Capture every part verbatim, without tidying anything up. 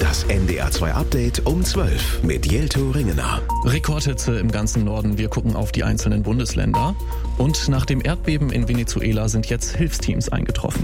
Das N D R zwei Update um zwölf mit Jelto Ringener. Rekordhitze im ganzen Norden. Wir gucken auf die einzelnen Bundesländer. Und nach dem Erdbeben in Venezuela sind jetzt Hilfsteams eingetroffen.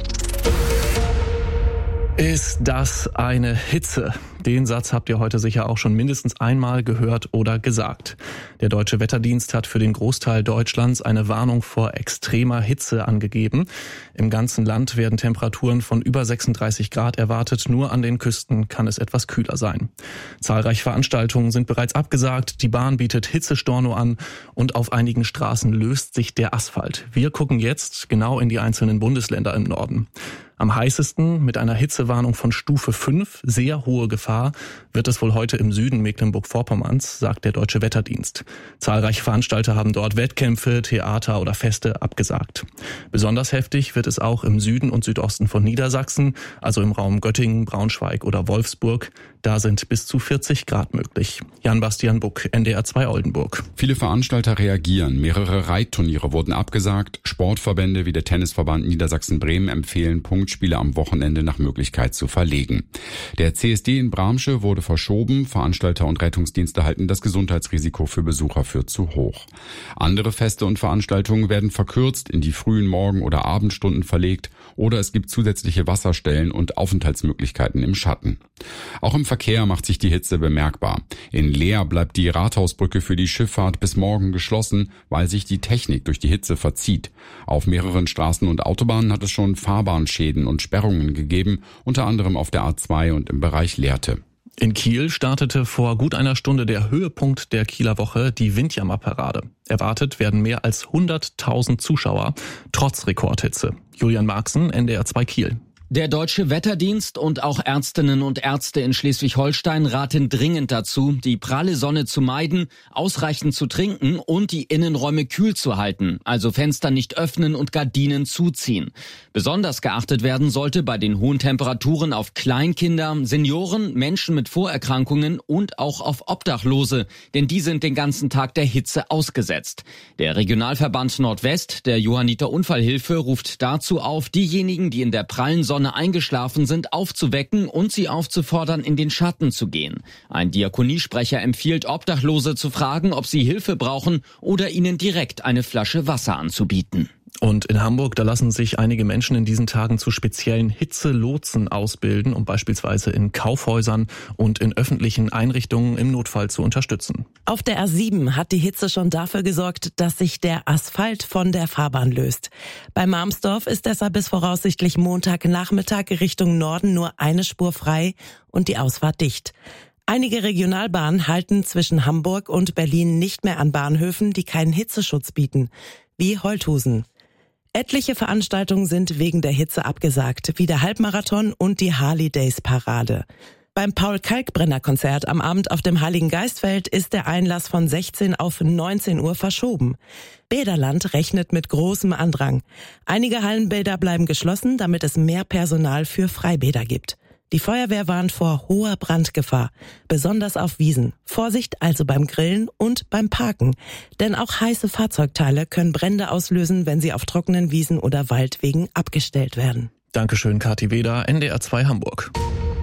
Ist das eine Hitze? Den Satz habt ihr heute sicher auch schon mindestens einmal gehört oder gesagt. Der Deutsche Wetterdienst hat für den Großteil Deutschlands eine Warnung vor extremer Hitze angegeben. Im ganzen Land werden Temperaturen von über sechsunddreißig Grad erwartet. Nur an den Küsten kann es etwas kühler sein. Zahlreiche Veranstaltungen sind bereits abgesagt. Die Bahn bietet Hitzestorno an und auf einigen Straßen löst sich der Asphalt. Wir gucken jetzt genau in die einzelnen Bundesländer im Norden. Am heißesten mit einer Hitzewarnung von Stufe fünf, sehr hohe Gefahr, wird es wohl heute im Süden Mecklenburg-Vorpommerns, sagt der Deutsche Wetterdienst. Zahlreiche Veranstalter haben dort Wettkämpfe, Theater oder Feste abgesagt. Besonders heftig wird es auch im Süden und Südosten von Niedersachsen, also im Raum Göttingen, Braunschweig oder Wolfsburg. Da sind bis zu vierzig Grad möglich. Jan-Bastian Buck, N D R zwei Oldenburg. Viele Veranstalter reagieren. Mehrere Reitturniere wurden abgesagt. Sportverbände wie der Tennisverband Niedersachsen-Bremen empfehlen, Punktspiele am Wochenende nach Möglichkeit zu verlegen. Der C S D in Bramsche wurde verschoben. Veranstalter und Rettungsdienste halten das Gesundheitsrisiko für Besucher für zu hoch. Andere Feste und Veranstaltungen werden verkürzt, in die frühen Morgen- oder Abendstunden verlegt oder es gibt zusätzliche Wasserstellen und Aufenthaltsmöglichkeiten im Schatten. Auch im Verkehr macht sich die Hitze bemerkbar. In Leer bleibt die Rathausbrücke für die Schifffahrt bis morgen geschlossen, weil sich die Technik durch die Hitze verzieht. Auf mehreren Straßen und Autobahnen hat es schon Fahrbahnschäden und Sperrungen gegeben, unter anderem auf der A zwei und im Bereich Lehrte. In Kiel startete vor gut einer Stunde der Höhepunkt der Kieler Woche, die Windjammerparade. Erwartet werden mehr als hunderttausend Zuschauer, trotz Rekordhitze. Julian Marxen, N D R zwei Kiel. Der Deutsche Wetterdienst und auch Ärztinnen und Ärzte in Schleswig-Holstein raten dringend dazu, die pralle Sonne zu meiden, ausreichend zu trinken und die Innenräume kühl zu halten, also Fenster nicht öffnen und Gardinen zuziehen. Besonders geachtet werden sollte bei den hohen Temperaturen auf Kleinkinder, Senioren, Menschen mit Vorerkrankungen und auch auf Obdachlose, denn die sind den ganzen Tag der Hitze ausgesetzt. Der Regionalverband Nordwest der Johanniter Unfallhilfe ruft dazu auf, diejenigen, die in der prallen Sonne eingeschlafen sind, aufzuwecken und sie aufzufordern, in den Schatten zu gehen. Ein Diakoniesprecher empfiehlt, Obdachlose zu fragen, ob sie Hilfe brauchen oder ihnen direkt eine Flasche Wasser anzubieten. Und in Hamburg, da lassen sich einige Menschen in diesen Tagen zu speziellen Hitzelotsen ausbilden, um beispielsweise in Kaufhäusern und in öffentlichen Einrichtungen im Notfall zu unterstützen. Auf der A sieben hat die Hitze schon dafür gesorgt, dass sich der Asphalt von der Fahrbahn löst. Bei Marmsdorf ist deshalb bis voraussichtlich Montagnachmittag Richtung Norden nur eine Spur frei und die Ausfahrt dicht. Einige Regionalbahnen halten zwischen Hamburg und Berlin nicht mehr an Bahnhöfen, die keinen Hitzeschutz bieten, wie Holthusen. Etliche Veranstaltungen sind wegen der Hitze abgesagt, wie der Halbmarathon und die Harley-Days-Parade. Beim Paul-Kalkbrenner-Konzert am Abend auf dem Heiligen Geistfeld ist der Einlass von sechzehn auf neunzehn Uhr verschoben. Bäderland rechnet mit großem Andrang. Einige Hallenbäder bleiben geschlossen, damit es mehr Personal für Freibäder gibt. Die Feuerwehr warnt vor hoher Brandgefahr, besonders auf Wiesen. Vorsicht also beim Grillen und beim Parken. Denn auch heiße Fahrzeugteile können Brände auslösen, wenn sie auf trockenen Wiesen oder Waldwegen abgestellt werden. Dankeschön, Kathi Weder, N D R zwei Hamburg.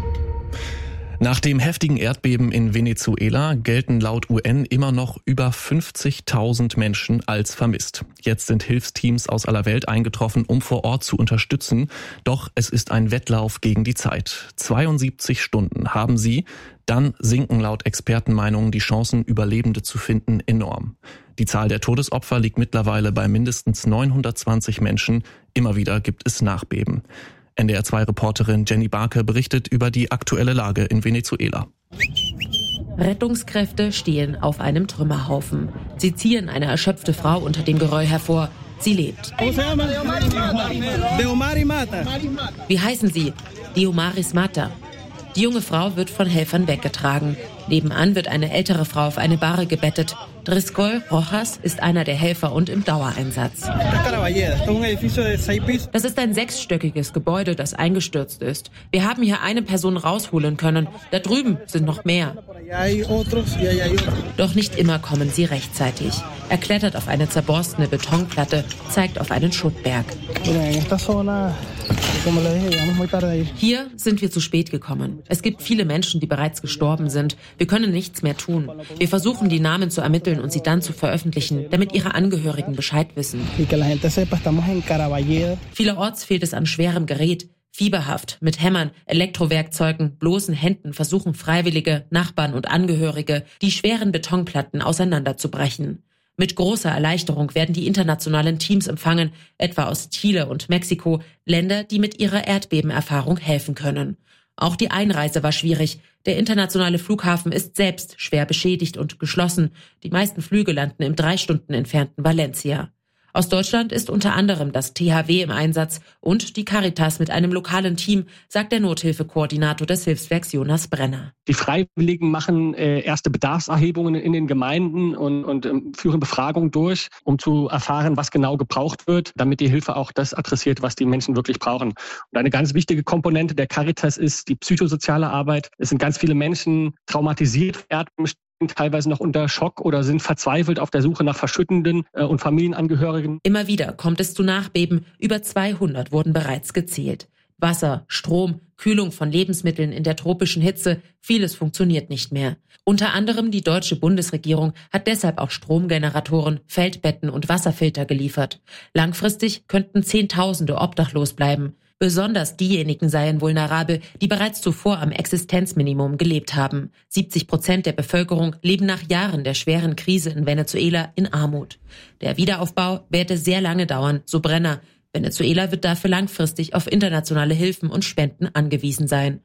Nach dem heftigen Erdbeben in Venezuela gelten laut U N immer noch über fünfzigtausend Menschen als vermisst. Jetzt sind Hilfsteams aus aller Welt eingetroffen, um vor Ort zu unterstützen. Doch es ist ein Wettlauf gegen die Zeit. zweiundsiebzig Stunden haben sie. Dann sinken laut Expertenmeinungen die Chancen, Überlebende zu finden, enorm. Die Zahl der Todesopfer liegt mittlerweile bei mindestens neunhundertzwanzig Menschen. Immer wieder gibt es Nachbeben. N D R zwei Reporterin Jenny Barke berichtet über die aktuelle Lage in Venezuela. Rettungskräfte stehen auf einem Trümmerhaufen. Sie ziehen eine erschöpfte Frau unter dem Geröll hervor. Sie lebt. Wie heißen Sie? Diomaris Mata. Die junge Frau wird von Helfern weggetragen. Nebenan wird eine ältere Frau auf eine Bahre gebettet. Driscoll Rojas ist einer der Helfer und im Dauereinsatz. Das ist ein sechsstöckiges Gebäude, das eingestürzt ist. Wir haben hier eine Person rausholen können. Da drüben sind noch mehr. Doch nicht immer kommen sie rechtzeitig. Er klettert auf eine zerborstene Betonplatte, zeigt auf einen Schuttberg. Hier sind wir zu spät gekommen. Es gibt viele Menschen, die bereits gestorben sind. Wir können nichts mehr tun. Wir versuchen, die Namen zu ermitteln und sie dann zu veröffentlichen, damit ihre Angehörigen Bescheid wissen. Vielerorts fehlt es an schwerem Gerät. Fieberhaft, mit Hämmern, Elektrowerkzeugen, bloßen Händen versuchen Freiwillige, Nachbarn und Angehörige, die schweren Betonplatten auseinanderzubrechen. Mit großer Erleichterung werden die internationalen Teams empfangen, etwa aus Chile und Mexiko, Länder, die mit ihrer Erdbebenerfahrung helfen können. Auch die Einreise war schwierig. Der internationale Flughafen ist selbst schwer beschädigt und geschlossen. Die meisten Flüge landen im drei Stunden entfernten Valencia. Aus Deutschland ist unter anderem das T H W im Einsatz und die Caritas mit einem lokalen Team, sagt der Nothilfekoordinator des Hilfswerks Jonas Brenner. Die Freiwilligen machen äh, erste Bedarfserhebungen in den Gemeinden und, und ähm, führen Befragungen durch, um zu erfahren, was genau gebraucht wird, damit die Hilfe auch das adressiert, was die Menschen wirklich brauchen. Und eine ganz wichtige Komponente der Caritas ist die psychosoziale Arbeit. Es sind ganz viele Menschen traumatisiert, teilweise noch unter Schock oder sind verzweifelt auf der Suche nach Verschüttenden äh, und Familienangehörigen. Immer wieder kommt es zu Nachbeben. Über zweihundert wurden bereits gezählt. Wasser, Strom, Kühlung von Lebensmitteln in der tropischen Hitze, vieles funktioniert nicht mehr. Unter anderem die deutsche Bundesregierung hat deshalb auch Stromgeneratoren, Feldbetten und Wasserfilter geliefert. Langfristig könnten Zehntausende obdachlos bleiben. Besonders diejenigen seien vulnerabel, die bereits zuvor am Existenzminimum gelebt haben. siebzig Prozent der Bevölkerung leben nach Jahren der schweren Krise in Venezuela in Armut. Der Wiederaufbau werde sehr lange dauern, so Brenner. Venezuela wird dafür langfristig auf internationale Hilfen und Spenden angewiesen sein.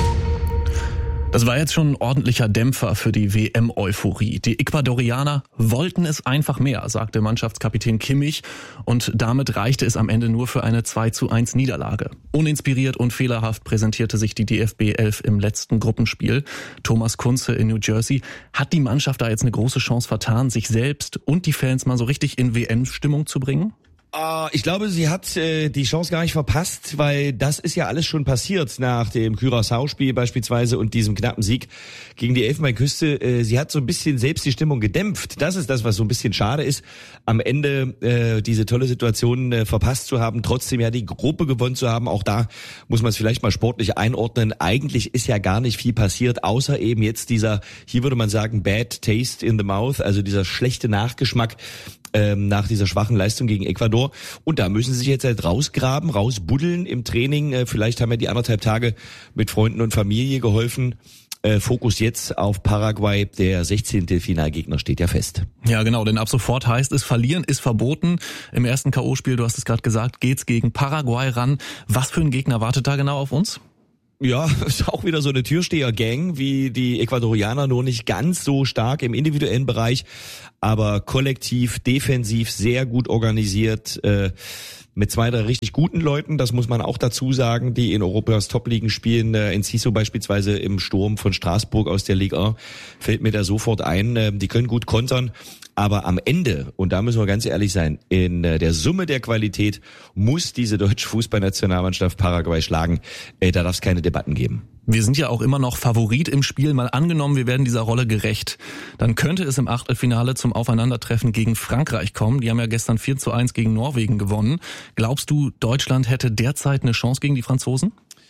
Das war jetzt schon ein ordentlicher Dämpfer für die W M-Euphorie. Die Ecuadorianer wollten es einfach mehr, sagte Mannschaftskapitän Kimmich. Und damit reichte es am Ende nur für eine zwei zu eins Niederlage. Uninspiriert und fehlerhaft präsentierte sich die D F B elf im letzten Gruppenspiel. Thomas Kunze in New Jersey. Hat die Mannschaft da jetzt eine große Chance vertan, sich selbst und die Fans mal so richtig in W M-Stimmung zu bringen? Ich glaube, sie hat äh, die Chance gar nicht verpasst, weil das ist ja alles schon passiert nach dem Curaçao-Spiel beispielsweise und diesem knappen Sieg gegen die Elfenbeinküste. Äh, sie hat so ein bisschen selbst die Stimmung gedämpft. Das ist das, was so ein bisschen schade ist, am Ende äh, diese tolle Situation äh, verpasst zu haben, trotzdem ja die Gruppe gewonnen zu haben. Auch da muss man es vielleicht mal sportlich einordnen. Eigentlich ist ja gar nicht viel passiert, außer eben jetzt dieser, hier würde man sagen, Bad Taste in the Mouth, also dieser schlechte Nachgeschmack nach dieser schwachen Leistung gegen Ecuador. Und da müssen sie sich jetzt halt rausgraben, rausbuddeln im Training. Vielleicht haben ja die anderthalb Tage mit Freunden und Familie geholfen. Fokus jetzt auf Paraguay, der sechzehnte Finalgegner steht ja fest. Ja genau, denn ab sofort heißt es, verlieren ist verboten. Im ersten K O-Spiel, du hast es gerade gesagt, geht's gegen Paraguay ran. Was für ein Gegner wartet da genau auf uns? Ja, ist auch wieder so eine Türsteher-Gang wie die Ecuadorianer, nur nicht ganz so stark im individuellen Bereich, aber kollektiv, defensiv sehr gut organisiert, äh, mit zwei, drei richtig guten Leuten, das muss man auch dazu sagen, die in Europas Top-Ligen spielen. Äh, Enciso beispielsweise im Sturm von Straßburg aus der Ligue eins fällt mir da sofort ein. Äh, die können gut kontern. Aber am Ende, und da müssen wir ganz ehrlich sein, in der Summe der Qualität muss diese deutsche Fußballnationalmannschaft Paraguay schlagen. Da darf es keine Debatten geben. Wir sind ja auch immer noch Favorit im Spiel. Mal angenommen, wir werden dieser Rolle gerecht. Dann könnte es im Achtelfinale zum Aufeinandertreffen gegen Frankreich kommen. Die haben ja gestern vier zu eins gegen Norwegen gewonnen. Glaubst du, Deutschland hätte derzeit eine Chance gegen die Franzosen?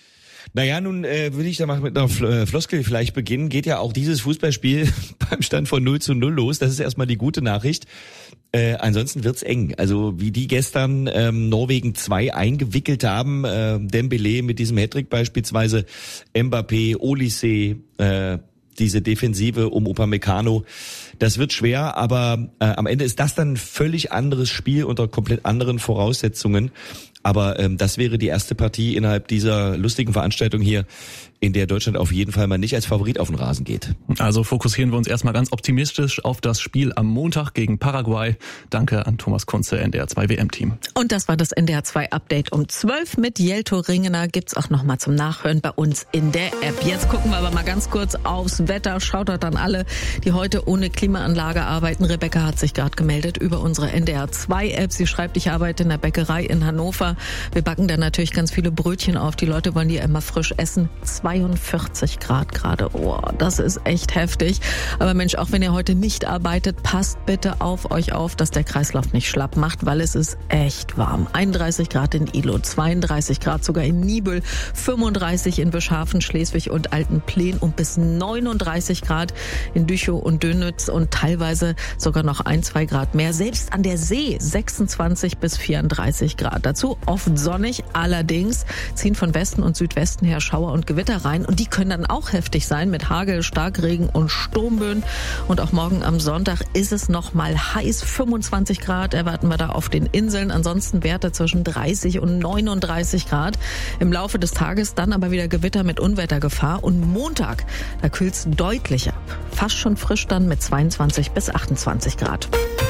Naja, nun äh, will ich da mal mit einer Floskel vielleicht beginnen. Geht ja auch dieses Fußballspiel beim Stand von null zu null los. Das ist erstmal die gute Nachricht. Äh, ansonsten wird's eng. Also wie die gestern ähm, Norwegen zwei eingewickelt haben, äh, Dembélé mit diesem Hattrick beispielsweise, Mbappé, Olise, äh, diese Defensive um Upamecano, das wird schwer, aber äh, am Ende ist das dann ein völlig anderes Spiel unter komplett anderen Voraussetzungen. Aber ähm, das wäre die erste Partie innerhalb dieser lustigen Veranstaltung hier, in der Deutschland auf jeden Fall mal nicht als Favorit auf den Rasen geht. Also fokussieren wir uns erstmal ganz optimistisch auf das Spiel am Montag gegen Paraguay. Danke an Thomas Kunze, N D R zwei W M-Team. Und das war das N D R zwei Update um zwölf mit Jelto Ringener. Gibt's auch nochmal zum Nachhören bei uns in der App. Jetzt gucken wir aber mal ganz kurz aufs Wetter. Schaut dort an alle, die heute ohne Klimaanlage arbeiten. Rebecca hat sich gerade gemeldet über unsere N D R zwei App. Sie schreibt, ich arbeite in der Bäckerei in Hannover. Wetter. Wir backen dann natürlich ganz viele Brötchen auf. Die Leute wollen die immer frisch essen. zweiundvierzig Grad gerade. Oh, das ist echt heftig. Aber Mensch, auch wenn ihr heute nicht arbeitet, passt bitte auf euch auf, dass der Kreislauf nicht schlapp macht, weil es ist echt warm. einunddreißig Grad in Ihlow, zweiunddreißig Grad sogar in Nibel, fünfunddreißig in Bischhafen, Schleswig und Altenplen und bis neununddreißig Grad in Düchow und Dönitz und teilweise sogar noch ein, zwei Grad mehr. Selbst an der See sechsundzwanzig bis vierunddreißig Grad. Dazu oft sonnig, allerdings ziehen von Westen und Südwesten her Schauer und Gewitter rein und die können dann auch heftig sein mit Hagel, Starkregen und Sturmböen. Und auch morgen am Sonntag ist es noch mal heiß. fünfundzwanzig Grad erwarten wir da auf den Inseln. Ansonsten Werte zwischen dreißig und neununddreißig Grad. Im Laufe des Tages dann aber wieder Gewitter mit Unwettergefahr. Und Montag, da kühlt es deutlich ab. Fast schon frisch dann mit zweiundzwanzig bis achtundzwanzig Grad.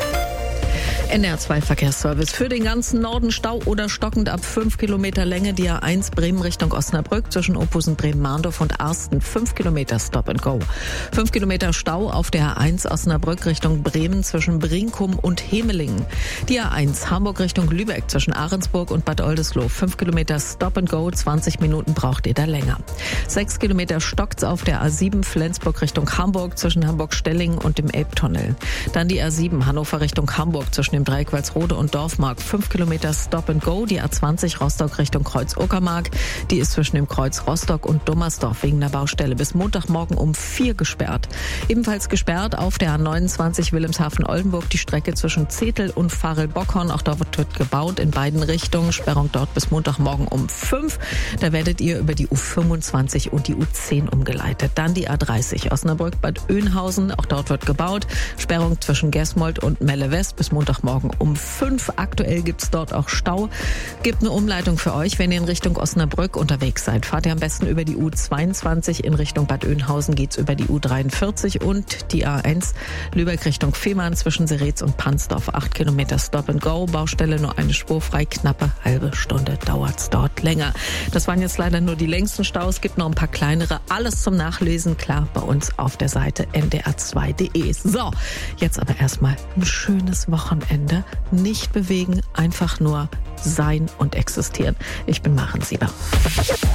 N R zwei Verkehrsservice. Für den ganzen Norden Stau oder stockend ab fünf Kilometer Länge. Die A eins Bremen Richtung Osnabrück zwischen Opusen, Bremen-Mahndorf und Arsten. fünf Kilometer Stop and Go. fünf Kilometer Stau auf der A eins Osnabrück Richtung Bremen zwischen Brinkum und Hemelingen. Die A eins Hamburg Richtung Lübeck zwischen Ahrensburg und Bad Oldesloe. fünf Kilometer Stop and Go. zwanzig Minuten braucht ihr da länger. sechs Kilometer stockt's auf der A sieben Flensburg Richtung Hamburg zwischen Hamburg-Stellingen und dem Elbtunnel. Dann die A sieben Hannover Richtung Hamburg zwischen dem Dreieck Walsrode und Dorfmark. fünf Kilometer Stop and Go. Die A zwanzig Rostock Richtung Kreuz-Uckermark. Die ist zwischen dem Kreuz Rostock und Dummersdorf wegen der Baustelle bis Montagmorgen um vier gesperrt. Ebenfalls gesperrt auf der A neunundzwanzig Wilhelmshaven-Oldenburg die Strecke zwischen Zetel und Farel-Bockhorn. Auch dort wird gebaut in beiden Richtungen. Sperrung dort bis Montagmorgen um fünf. Da werdet ihr über die U fünfundzwanzig und die U zehn umgeleitet. Dann die A dreißig Osnabrück-Bad Oeynhausen. Auch dort wird gebaut. Sperrung zwischen Gesmold und Melle West bis Montagmorgen um fünf. Aktuell gibt's dort auch Stau. Gibt eine Umleitung für euch, wenn ihr in Richtung Osnabrück unterwegs seid. Fahrt ihr am besten über die U zweiundzwanzig. In Richtung Bad Oeynhausen geht's über die U dreiundvierzig und die A eins Lübeck Richtung Fehmarn zwischen Seretz und Pansdorf. acht Kilometer Stop and Go. Baustelle nur eine Spur frei. Knappe halbe Stunde dauert's dort länger. Das waren jetzt leider nur die längsten Staus. Gibt noch ein paar kleinere. Alles zum Nachlesen, klar, bei uns auf der Seite n d r zwei punkt d e. So, jetzt aber erstmal ein schönes Wochenende. Nicht bewegen, einfach nur sein und existieren. Ich bin Maren Sieber.